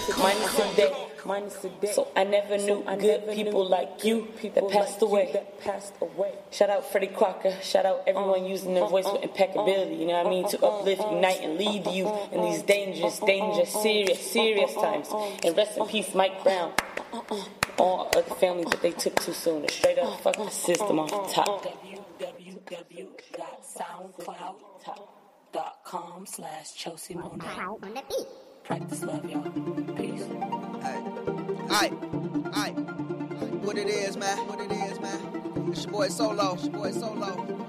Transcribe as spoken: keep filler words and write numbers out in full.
minus a day. Minus a day. So I never knew so good never people knew like you people that passed like away. That passed away. Shout out Freddie Crocker. Shout out everyone uh, using their uh, voice uh, with impeccability. You know what I mean? To uplift, unite, and lead you in these dangerous, dangerous, serious, serious times. And rest in peace, Mike Brown. All of the families that they took too soon. To straight up fuck the system off the top. w w w dot soundcloud dot com slash Chelsea Monet. Practice love, y'all. Peace. Hey. Aight. Aight. What it is, man. What it is, man. It's your boy Solo. It's your boy Solo.